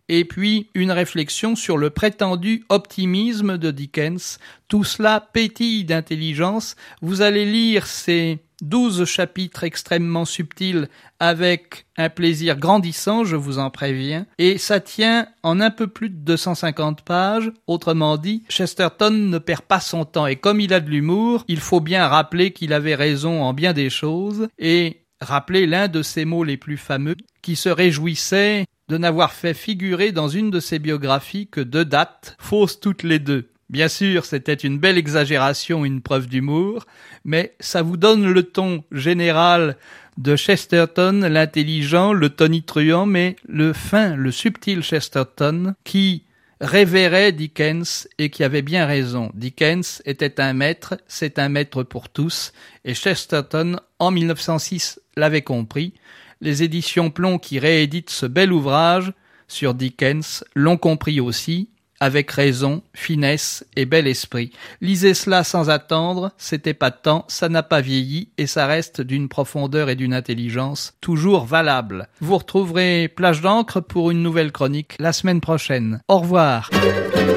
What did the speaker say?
et puis une réflexion sur le prétendu optimisme de Dickens. Tout cela pétille d'intelligence. Vous allez lire ces 12 chapitres extrêmement subtils avec un plaisir grandissant, je vous en préviens, et ça tient en un peu plus de 250 pages. Autrement dit, Chesterton ne perd pas son temps, et comme il a de l'humour, il faut bien rappeler qu'il avait raison en bien des choses, et rappeler l'un de ses mots les plus fameux, qui se réjouissait de n'avoir fait figurer dans une de ses biographies que 2 dates, fausses toutes les 2. Bien sûr, c'était une belle exagération, une preuve d'humour, mais ça vous donne le ton général de Chesterton, l'intelligent, le tonitruant, mais le fin, le subtil Chesterton, qui révérait Dickens et qui avait bien raison. Dickens était un maître, c'est un maître pour tous, et Chesterton, en 1906, l'avait compris. Les éditions Plomb qui rééditent ce bel ouvrage sur Dickens l'ont compris aussi, avec raison, finesse et bel esprit. Lisez cela sans attendre, c'était pas de temps, ça n'a pas vieilli et ça reste d'une profondeur et d'une intelligence toujours valable. Vous retrouverez Plage d'encre pour une nouvelle chronique la semaine prochaine. Au revoir.